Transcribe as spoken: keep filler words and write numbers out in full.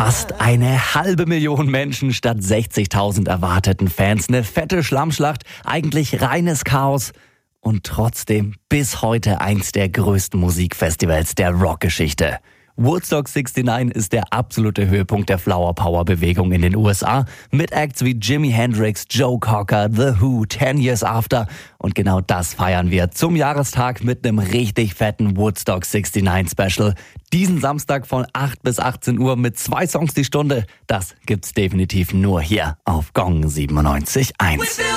Fast eine halbe Million Menschen statt sechzigtausend erwarteten Fans. Eine fette Schlammschlacht, eigentlich reines Chaos. Und trotzdem bis heute eins der größten Musikfestivals der Rockgeschichte. Woodstock neunundsiebzig ist der absolute Höhepunkt der Flower Power Bewegung in den U S A. Mit Acts wie Jimi Hendrix, Joe Cocker, The Who, Ten Years After. Und genau das feiern wir zum Jahrestag mit einem richtig fetten Woodstock neunundsiebzig Special. Diesen Samstag von acht bis achtzehn Uhr mit zwei Songs die Stunde. Das gibt's definitiv nur hier auf Gong siebenundneunzig Komma eins.